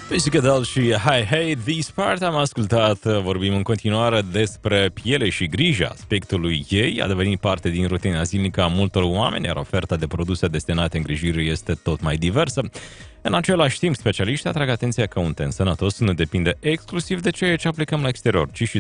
Physical Doll și Hi Hey This Part am ascultat. Vorbim în continuare despre piele și grija aspectului ei. A devenit parte din rutina zilnică a multor oameni, iar oferta de produse destinate îngrijirii este tot mai diversă. În același timp, specialiștii atrag atenția că un ten sănătos nu depinde exclusiv de ceea ce aplicăm la exterior, ci și